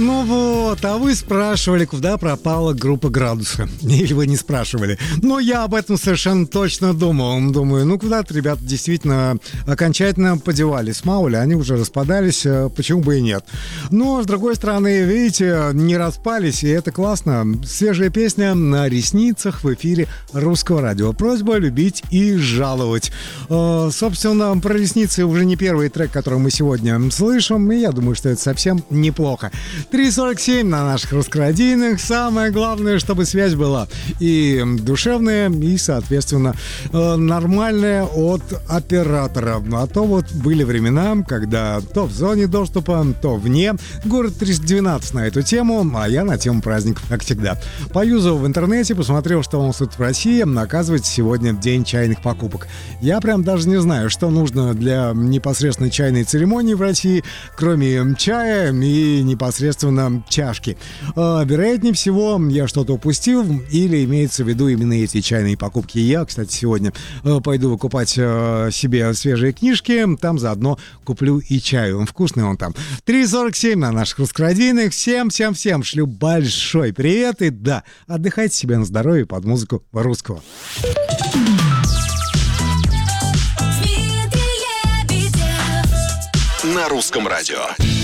Ну вот, а вы спрашивали, куда пропала группа «Градусы». Или вы не спрашивали? Но я об этом совершенно точно думал. Думаю, ну куда-то ребята действительно окончательно подевались. Мало ли, они уже распадались, почему бы и нет. Но, с другой стороны, видите, не распались, и это классно. Свежая песня на ресницах в эфире Русского радио. Просьба любить и жаловать. Собственно, про ресницы уже не первый трек, который мы сегодня слышим, и я думаю, что это совсем неплохо. 3:47 на наших русскорадийных. Самое главное, чтобы связь была и душевная, и, соответственно, нормальная от оператора. А то вот были времена, когда то в зоне доступа, то вне. Город 312 на эту тему, а я на тему праздников, как всегда. Поюзал в интернете, посмотрел, что у нас тут в России. Оказывается, сегодня день чайных покупок. Я прям даже не знаю, что нужно для непосредственно чайной церемонии в России, кроме чая и непосредственно чашки. Вероятнее всего, я что-то упустил, или имеется в виду именно эти чайные покупки. Я, кстати, сегодня пойду выкупать себе свежие книжки, там заодно куплю и чаю. Вкусный он там. 3:47 на наших русскорадийных. Всем шлю большой привет. И да, отдыхайте себе на здоровье под музыку русского. На русском радио.